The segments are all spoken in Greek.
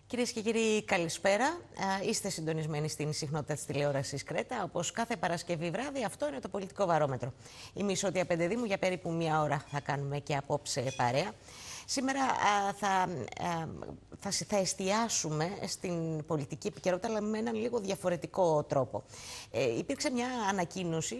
Κυρίες και κύριοι, καλησπέρα. Είστε συντονισμένοι στην συχνότητα της τηλεόρασης Κρέτα. Όπως κάθε Παρασκευή βράδυ, αυτό είναι το πολιτικό βαρόμετρο. Είμαι η Σώτια Πεντεδήμου, για περίπου μία ώρα θα κάνουμε και απόψε παρέα. Σήμερα θα εστιάσουμε στην πολιτική επικαιρότητα, αλλά με έναν λίγο διαφορετικό τρόπο. Υπήρξε μια ανακοίνωση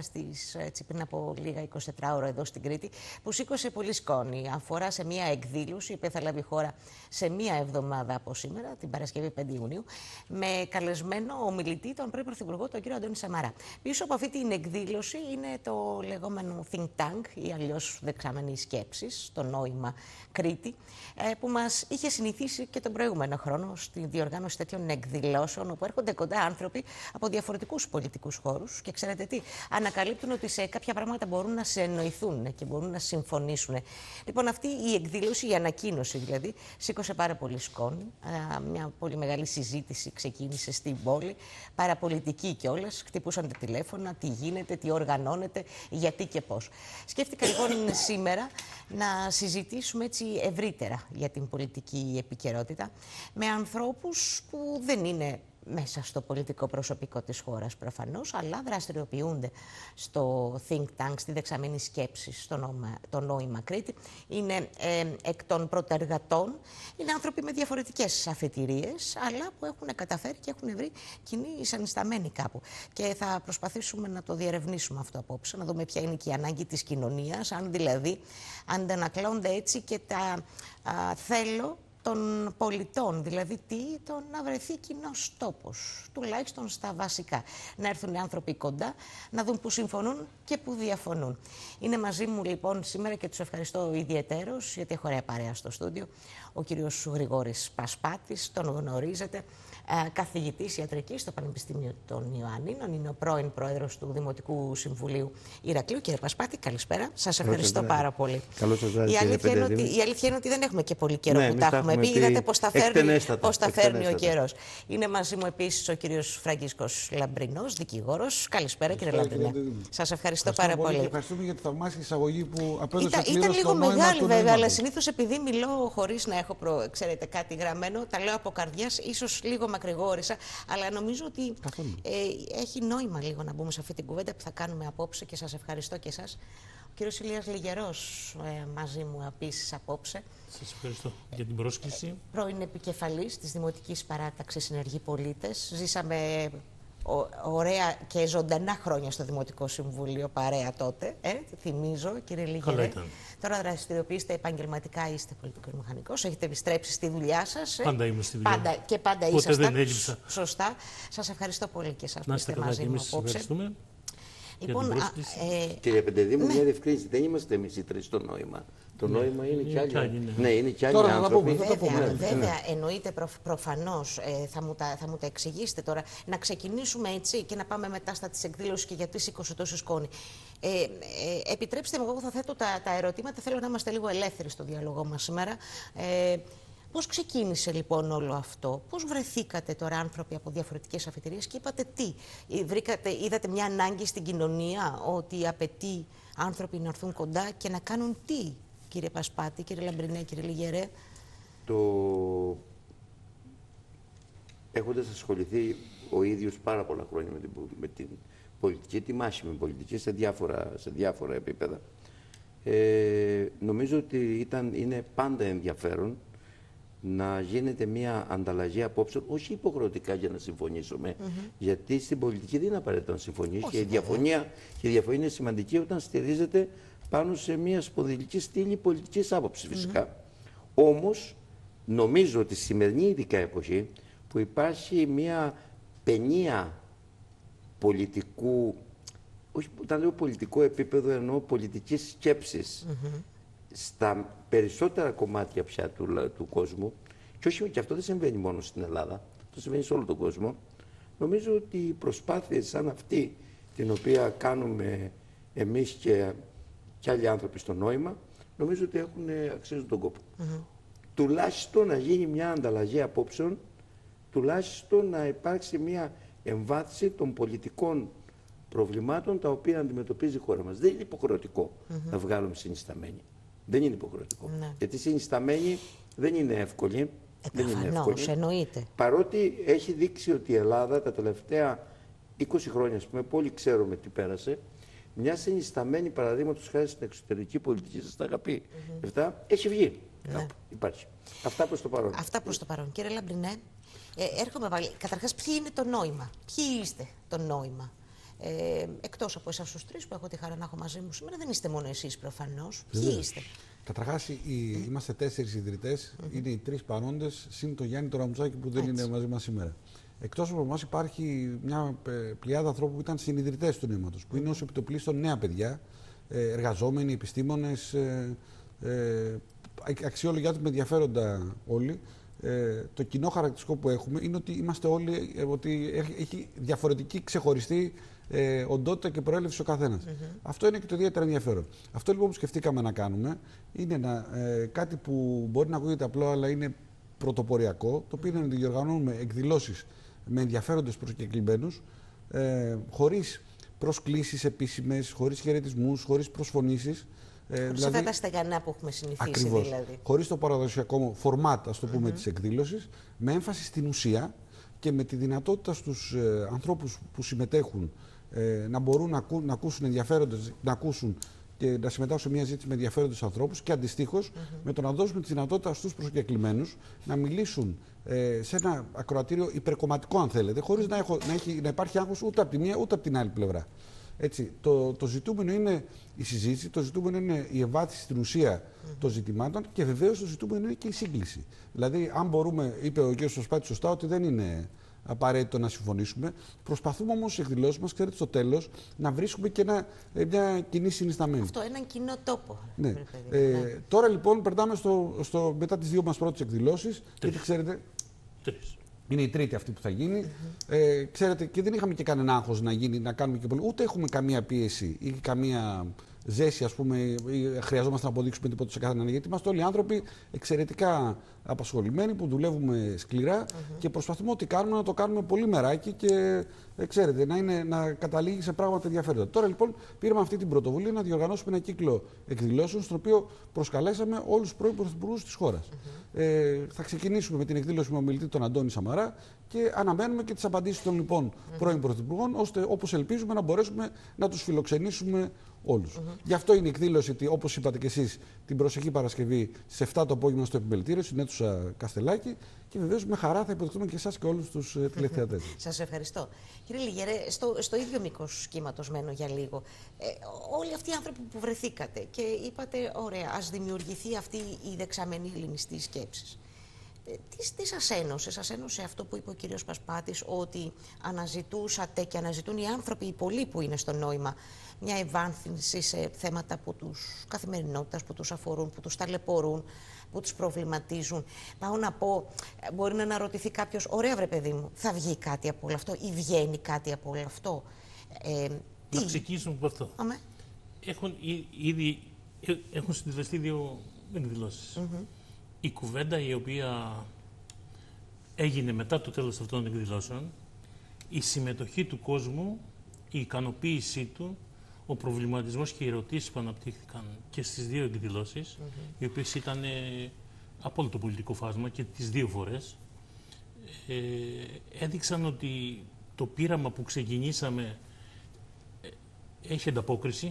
πριν από λίγα 24 ώρα εδώ στην Κρήτη, που σήκωσε πολύ σκόνη. Αφορά σε μια εκδήλωση που θα λάβει χώρα σε μία εβδομάδα από σήμερα, την Παρασκευή 5 Ιουνίου, με καλεσμένο ομιλητή τον πρώην Πρωθυπουργό, τον κύριο Αντώνη Σαμαρά. Πίσω από αυτή την εκδήλωση είναι το λεγόμενο Think Tank, ή αλλιώς δεξαμενή σκέψης, το νόημα Κρήτη, που μας είχε συνηθίσει και τον προηγούμενο χρόνο στη διοργάνωση τέτοιων εκδηλώσεων, όπου έρχονται κοντά άνθρωποι από διαφορετικούς πολιτικούς χώρους και ξέρετε τι, ανακαλύπτουν ότι σε κάποια πράγματα μπορούν να συνεννοηθούν και μπορούν να συμφωνήσουν. Λοιπόν, αυτή η εκδήλωση, η ανακοίνωση δηλαδή, σήκωσε πάρα πολύ σκόνη. Μια πολύ μεγάλη συζήτηση ξεκίνησε στην πόλη, παραπολιτική κιόλας. Χτυπούσαν τα τηλέφωνα, τι γίνεται, τι οργανώνεται, γιατί και πώς. Σκέφτηκα λοιπόν σήμερα να συζητήσουμε έτσι ευρύτερα για την πολιτική επικαιρότητα με ανθρώπους που δεν είναι μέσα στο πολιτικό προσωπικό της χώρας προφανώς, αλλά δραστηριοποιούνται στο Think Tank, στη δεξαμενή σκέψη, στο νόημα Κρήτη. Είναι εκ των πρωτεργατών, είναι άνθρωποι με διαφορετικές αφετηρίες, αλλά που έχουν καταφέρει και έχουν βρει κοινή εισανισταμένη κάπου. Και θα προσπαθήσουμε να το διερευνήσουμε αυτό απόψε, να δούμε ποια είναι και η ανάγκη της κοινωνίας, αν δηλαδή αντανακλώνται έτσι και τα θέλω των πολιτών, δηλαδή το να βρεθεί κοινός τόπος, τουλάχιστον στα βασικά. Να έρθουν οι άνθρωποι κοντά, να δουν που συμφωνούν και που διαφωνούν. Είναι μαζί μου λοιπόν σήμερα και τους ευχαριστώ ιδιαιτέρως, γιατί έχω ωραία παρέα στο στούντιο, ο κύριος Γρηγόρης Πασπάτης, τον γνωρίζετε, καθηγητής ιατρικής στο Πανεπιστήμιο των Ιωαννίνων, είναι ο πρώην πρόεδρος του Δημοτικού Συμβουλίου Ηρακλείου. Κύριε Πασπάτη, καλησπέρα. Σας ευχαριστώ πάρα πολύ. Καλώς σας βράδυ, η αλήθεια είναι ότι δεν έχουμε και πολύ καιρό που τα έχουμε πει. Είδατε πώς τα φέρνει ο καιρός. Είναι μαζί μου επίσης ο κύριος Φραγκίσκος Λαμπρινός, δικηγόρος. Καλησπέρα, κύριε Λαμπρινέ. Σας ευχαριστώ πάρα πολύ. Ευχαριστούμε για τη θαυμάσια εισαγωγή που απέδωσε. Ήταν λίγο μεγάλη βέβαια, αλλά συνήθως επειδή μιλώ χωρίς να έχω ξέρετε, κάτι γραμμένο, τα λέω από καρδιάς, ίσως λίγο μακρηγόρησα, αλλά νομίζω ότι έχει νόημα λίγο να μπούμε σε αυτή την κουβέντα που θα κάνουμε απόψε και σας ευχαριστώ και εσάς. Ο κύριος Ηλίας Λιγερός μαζί μου επίσης απόψε. Σας ευχαριστώ για την πρόσκληση. Πρώην επικεφαλής της Δημοτικής Παράταξης Ενεργοί Πολίτες. Ζήσαμε ωραία και ζωντανά χρόνια στο Δημοτικό Συμβούλιο παρέα τότε. Θυμίζω, κύριε Λιγερέ. Τώρα δραστηριοποιείστε επαγγελματικά, είστε πολιτικός μηχανικός, έχετε επιστρέψει στη δουλειά σας. Πάντα ήμουν στη δουλειά. Πάντα ήσασταν. Δεν έλειψα. Σωστά. Σας ευχαριστώ πολύ και εσάς που είστε μαζί μου απόψε. Λοιπόν, κύριε Πεντεδήμου, μια διευκρίνηση. Δεν είμαστε εμείς οι τρεις στο νόημα. Το νόημα είναι και άλλοι. Ναι, είναι και άλλοι άνθρωποι. Βέβαια, εννοείται προφανώς. Θα μου τα εξηγήσετε τώρα. Να ξεκινήσουμε έτσι και να πάμε μετά στα της εκδήλωσης και γιατί σήκωσε τόσο σκόνη. Επιτρέψτε μου, εγώ θα θέτω τα ερωτήματα. Θέλω να είμαστε λίγο ελεύθεροι στο διάλογο μας σήμερα. Πώς ξεκίνησε λοιπόν όλο αυτό, πώς βρεθήκατε τώρα άνθρωποι από διαφορετικές αφετηρίες και είπατε τι, είδατε μια ανάγκη στην κοινωνία ότι απαιτεί άνθρωποι να έρθουν κοντά και να κάνουν τι, κύριε Πασπάτη, κύριε Λαμπρινέ, κύριε Λιγερέ? Έχοντας ασχοληθεί ο ίδιος πάρα πολλά χρόνια με την πολιτική, τη μάχημη πολιτική σε διάφορα επίπεδα, νομίζω ότι είναι πάντα ενδιαφέρον να γίνεται μια ανταλλαγή απόψεων, όχι υποχρεωτικά για να συμφωνήσουμε, γιατί στην πολιτική δεν είναι απαραίτητο να συμφωνήσει και η διαφωνία είναι σημαντική όταν στηρίζεται πάνω σε μια σπονδυλική στήλη πολιτικής άποψης φυσικά. Όμως, νομίζω ότι στη σημερινή ειδικά εποχή που υπάρχει μια παινία πολιτικού, όχι όταν λέω πολιτικό επίπεδο, εννοώ πολιτικής σκέψης, στα περισσότερα κομμάτια πια του κόσμου, και όχι και αυτό δεν συμβαίνει μόνο στην Ελλάδα, αυτό συμβαίνει σε όλο τον κόσμο. Νομίζω ότι οι προσπάθειες σαν αυτή την οποία κάνουμε εμείς και άλλοι άνθρωποι στο νόημα, νομίζω ότι αξίζουν τον κόπο. Τουλάχιστον να γίνει μια ανταλλαγή απόψεων, τουλάχιστον να υπάρξει μια εμβάθυνση των πολιτικών προβλημάτων τα οποία αντιμετωπίζει η χώρα μας. Δεν είναι υποχρεωτικό να βγάλουμε συνισταμένη. Δεν είναι υποχρεωτικό. Γιατί οι συνισταμένοι δεν είναι εύκολοι. Δεν είναι Προφανώς, εύκολη. εννοείται. Παρότι έχει δείξει ότι η Ελλάδα τα τελευταία 20 χρόνια, ας πούμε, που όλοι ξέρουμε τι πέρασε, μια συνισταμένη παραδείγματος χάρη στην εξωτερική πολιτική, σας τα είχα πει. Αυτά έχει βγει. Κάπου. Υπάρχει. Αυτά προς το παρόν. Αυτά προς το παρόν. Κύριε Λαμπρινέ, έρχομαι πάλι. Καταρχάς, ποιοι είναι το νόημα, ποιοι είστε το νόημα. Εκτός από εσάς τους τρεις που έχω τη χαρά να έχω μαζί μου σήμερα, δεν είστε μόνο εσείς προφανώς. Ποιοι είστε. Καταρχάς, είμαστε 4 ιδρυτές. Είναι οι 3 παρόντες, συν τον Γιάννη τον Ραμουτσάκη που δεν είναι μαζί μας σήμερα. Εκτός από εμάς υπάρχει μια πλειάδα ανθρώπων που ήταν συνιδρυτές του Νόηματος, που είναι ως επιτοπλίστων νέα παιδιά, εργαζόμενοι, επιστήμονες, αξιόλογοι άτομα με ενδιαφέροντα όλοι. Το κοινό χαρακτηριστικό που έχουμε είναι ότι είμαστε όλοι, ότι έχει διαφορετική ξεχωριστή οντότητα και προέλευση ο καθένας. Αυτό είναι και το ιδιαίτερα ενδιαφέρον. Αυτό λοιπόν που σκεφτήκαμε να κάνουμε είναι κάτι που μπορεί να ακούγεται απλό, αλλά είναι πρωτοποριακό, το οποίο είναι να διοργανώνουμε εκδηλώσεις με ενδιαφέροντες προσκεκλημένους, χωρίς προσκλήσεις επίσημες, χωρίς χαιρετισμούς, χωρίς προσφωνήσεις. Χωρίς αυτά τα στεγανά που έχουμε συνηθίσει, ακριβώς, δηλαδή. χωρίς το παραδοσιακό φορμάτ, ας το πούμε, της εκδήλωσης, με έμφαση στην ουσία και με τη δυνατότητα στους ανθρώπους που συμμετέχουν να μπορούν να ακούσουν ενδιαφέροντες, να ακούσουν και να συμμετάσχουν σε μια ζήτηση με ενδιαφέροντες ανθρώπους και αντιστοίχως με το να δώσουμε τη δυνατότητα στους προσκεκλημένους να μιλήσουν σε ένα ακροατήριο υπερκομματικό, αν θέλετε, χωρίς να υπάρχει άγχος ούτε από τη μία ούτε από την άλλη πλευρά. Έτσι, το ζητούμενο είναι η συζήτηση, το ζητούμενο είναι η ευάθυνση στην ουσία των ζητημάτων και βεβαίως το ζητούμενο είναι και η σύγκληση. Δηλαδή, αν μπορούμε, είπε ο κ. Σωσπάτης σωστά, ότι δεν είναι απαραίτητο να συμφωνήσουμε. Προσπαθούμε όμως στις εκδηλώσεις μας, ξέρετε, στο τέλος να βρίσκουμε και μια κοινή συνισταμένη. Αυτό, έναν κοινό τόπο. Ναι. Τώρα λοιπόν περνάμε μετά τις 2 μας πρώτες εκδηλώσεις, γιατί ξέρετε. 3. Είναι η τρίτη αυτή που θα γίνει. Ξέρετε, και δεν είχαμε και κανένα άγχος να κάνουμε και πολύ. Ούτε έχουμε καμία πίεση ή καμία ζέση, ας πούμε, ή χρειαζόμαστε να αποδείξουμε τίποτα σε καθέναν. Γιατί είμαστε όλοι άνθρωποι εξαιρετικά απασχολημένοι που δουλεύουμε σκληρά και προσπαθούμε ό,τι κάνουμε να το κάνουμε πολύ μεράκι και ξέρετε, να καταλήγει σε πράγματα ενδιαφέροντα. Τώρα λοιπόν πήραμε αυτή την πρωτοβουλία να διοργανώσουμε ένα κύκλο εκδηλώσεων, στον οποίο προσκαλέσαμε όλους τους πρώην πρωθυπουργούς της χώρας. Θα ξεκινήσουμε με την εκδήλωση με ομιλητή τον Αντώνη Σαμαρά και αναμένουμε και τις απαντήσεις των λοιπόν πρώην πρωθυπουργών, ώστε όπως ελπίζουμε να μπορέσουμε να τους φιλοξενήσουμε όλους. Γι' αυτό είναι η εκδήλωση, όπως είπατε και εσείς, την προσεχή Παρασκευή στις 7 το απόγευμα στο Επιμελητήριο, στην αίθουσα Καστελάκη. Και βεβαίως με χαρά θα υποδεχτούμε και εσάς και όλους τους τηλεθεατές. Σας ευχαριστώ. Κύριε Λιγερέ, στο ίδιο μήκος κύματος μένω για λίγο. Όλοι αυτοί οι άνθρωποι που βρεθήκατε και είπατε, ωραία, ας δημιουργηθεί αυτή η δεξαμενή ελληνιστή σκέψη. Τι σας ένωσε? Σας ένωσε αυτό που είπε ο κύριος Πασπάτης, ότι αναζητούσατε και αναζητούν οι άνθρωποι, οι πολλοί που είναι στο νόημα, μια ευάνθυνση σε θέματα που τους καθημερινότητας, που τους αφορούν, που τους ταλαιπωρούν, που τους προβληματίζουν. Πάω να πω, μπορεί να αναρωτηθεί κάποιος, ωραία βρε παιδί μου, θα βγει κάτι από όλο αυτό ή βγαίνει κάτι από όλο αυτό? Να ξεκινήσουμε από αυτό. Αμέ. Έχουν συνδυαστεί 2 εκδηλώσεις. Η κουβέντα η οποία έγινε μετά το τέλος αυτών των εκδηλώσεων, η συμμετοχή του κόσμου, η ικανοποίησή του, ο προβληματισμός και οι ερωτήσεις που αναπτύχθηκαν και στις 2 εκδηλώσεις, οι οποίες ήταν από όλο το πολιτικό φάσμα και τις 2 φορές, έδειξαν ότι το πείραμα που ξεκινήσαμε έχει ανταπόκριση,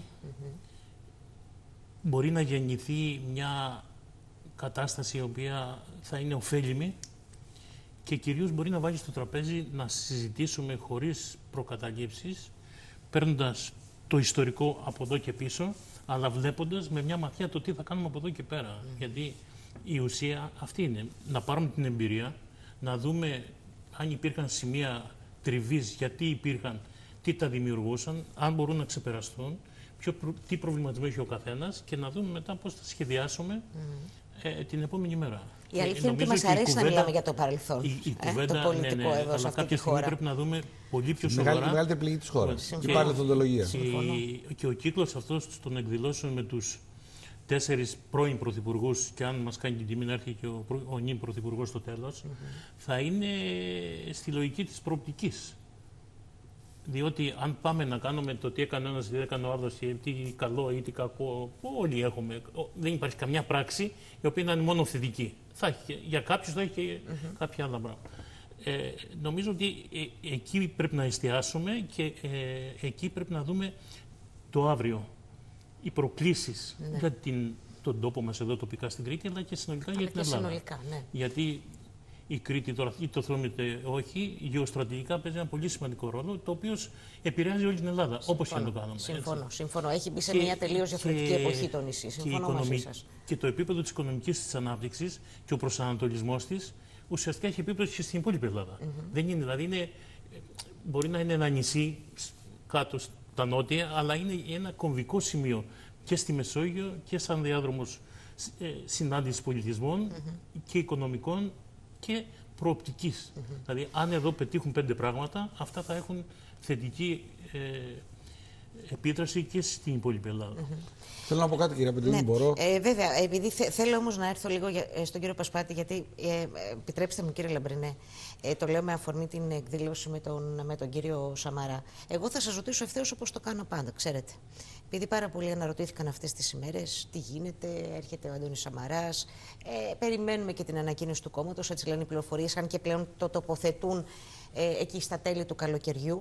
μπορεί να γεννηθεί μια κατάσταση η οποία θα είναι ωφέλιμη και κυρίως μπορεί να βάλει στο τραπέζι να συζητήσουμε χωρίς προκαταλήψεις, παίρνοντας το ιστορικό από εδώ και πίσω, αλλά βλέποντας με μια ματιά το τι θα κάνουμε από εδώ και πέρα. Γιατί η ουσία αυτή είναι, να πάρουμε την εμπειρία, να δούμε αν υπήρχαν σημεία τριβής, γιατί υπήρχαν, τι τα δημιουργούσαν, αν μπορούν να ξεπεραστούν, τι προβληματισμό έχει ο καθένας και να δούμε μετά πώς θα σχεδιάσουμε την επόμενη μέρα. Η αλήθεια είναι ότι μας αρέσει να μιλάμε για το παρελθόν. Η κουβέντα, το πολιτικό εδώ, αλλά σε αυτή κάποια τη χώρα. στιγμή πρέπει να δούμε πολύ πιο σοβαρά. Η μεγαλύτερη πληγή της χώρας. Και παρελθοντολογία. Και ο κύκλος αυτός των εκδηλώσεων με τους 4 πρώην πρωθυπουργούς, και αν μας κάνει την τιμή να έρθει και ο νυν πρωθυπουργός στο τέλος, θα είναι στη λογική της προοπτικής. Διότι αν πάμε να κάνουμε το τι έκανε ο ένας, τι έκανε ο άλλος, τι καλό ή τι κακό, όλοι έχουμε. Δεν υπάρχει καμιά πράξη η οποία να είναι μόνο θετική. Θα έχει, για κάποιους θα έχει και κάποια άλλα πράγματα. Νομίζω ότι εκεί πρέπει να εστιάσουμε και εκεί πρέπει να δούμε το αύριο. Οι προκλήσεις για τον τόπο μας εδώ τοπικά στην Κρήτη, αλλά και συνολικά για την Ελλάδα. Συνολικά, ναι. Γιατί η Κρήτη τώρα, είτε το θέλουμε είτε όχι, γεωστρατηγικά παίζει ένα πολύ σημαντικό ρόλο, το οποίο επηρεάζει όλη την Ελλάδα, όπως και να το κάνουμε. Συμφωνώ. Έχει μπει σε μια τελείως διαφορετική εποχή το νησί. Συμφωνώ μαζί σας. Και το επίπεδο της οικονομικής της ανάπτυξης και ο προσανατολισμός της ουσιαστικά έχει επίπτωση και στην υπόλοιπη Ελλάδα. Δεν είναι, δηλαδή μπορεί να είναι ένα νησί κάτω στα νότια, αλλά είναι ένα κομβικό σημείο και στη Μεσόγειο και σαν διάδρομος συνάντησης πολιτισμών και οικονομικών και προοπτικής. Δηλαδή, αν εδώ πετύχουν 5 πράγματα, αυτά θα έχουν θετική επίδραση και στην υπόλοιπη Ελλάδα. Θέλω να πω κάτι, κύριε Πεντελή, μπορώ. Βέβαια, επειδή θέλω όμως να έρθω λίγο στον κύριο Πασπάτη, γιατί επιτρέψτε μου, κύριε Λαμπρινέ, το λέω με αφορμή την εκδήλωση με τον κύριο Σαμαρά. Εγώ θα σας ρωτήσω ευθέως όπως το κάνω πάντα, ξέρετε. Επειδή πάρα πολλοί αναρωτήθηκαν αυτές τις ημέρες τι γίνεται, έρχεται ο Αντώνης Σαμαράς, περιμένουμε και την ανακοίνωση του κόμματος, έτσι λένε οι πληροφορίες, αν και πλέον το τοποθετούν εκεί στα τέλη του καλοκαιριού.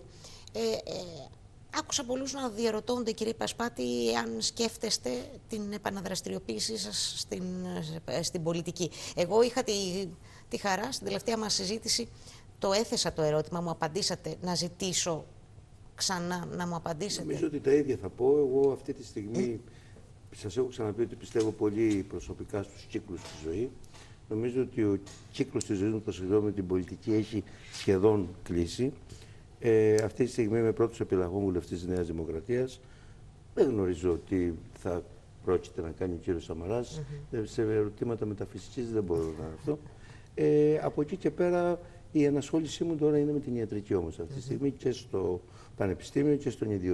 Άκουσα πολλούς να διαρωτώνται, κύριε Πασπάτη, αν σκέφτεστε την επαναδραστηριοποίησή σας στην πολιτική. Εγώ είχα τη χαρά, στην τελευταία μας συζήτηση, το έθεσα το ερώτημα, μου απαντήσατε, να ζητήσω ξανά να μου απαντήσετε. Νομίζω ότι τα ίδια θα πω. Εγώ αυτή τη στιγμή σας έχω ξαναπεί ότι πιστεύω πολύ προσωπικά στους κύκλους της ζωής. Νομίζω ότι ο κύκλος της ζωής μου, το σχεδόν με την πολιτική, έχει σχεδόν κλείσει. Αυτή τη στιγμή είμαι πρώτος επιλαγών βουλευτής της Νέας Δημοκρατίας. Δεν γνωρίζω τι θα πρόκειται να κάνει ο κύριος Σαμαράς. Σε ερωτήματα μεταφυσικής δεν μπορώ να αυτό. Από εκεί και πέρα η ενασχόλησή μου τώρα είναι με την ιατρική όμως αυτή τη στιγμή και στο πανεπιστήμιο και στον ιδιωτικό.